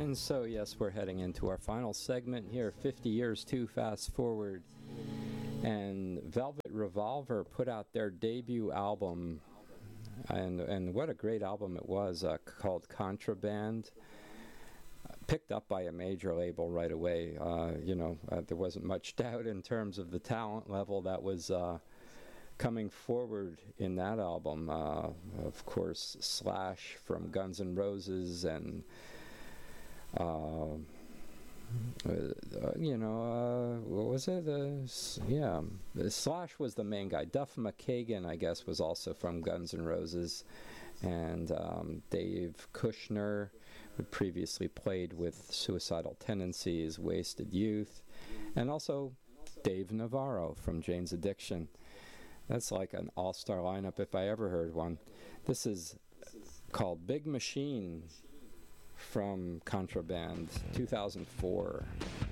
And so, yes, we're heading into our final segment here, 50 Years Too Fast Forward. And Velvet Revolver put out their debut album, and what a great album it was, called Contraband. Picked up by a major label right away. There wasn't much doubt in terms of the talent level that was coming forward in that album. Of course, Slash from Guns N' Roses, and what was it? Slash was the main guy. Duff McKagan, I guess, was also from Guns N' Roses, and Dave Kushner, who previously played with Suicidal Tendencies, Wasted Youth, and also Dave Navarro from Jane's Addiction. That's like an all-star lineup if I ever heard one. This is called Big Machine from Contraband, 2004.